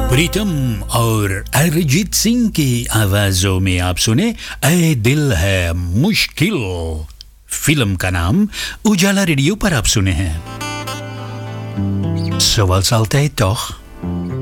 प्रीतम और अरिजीत सिंह की आवाजों में आप सुने ऐ दिल है मुश्किल। फिल्म का नाम उजाला रेडियो पर आप सुने हैं. Zowel altijd toch?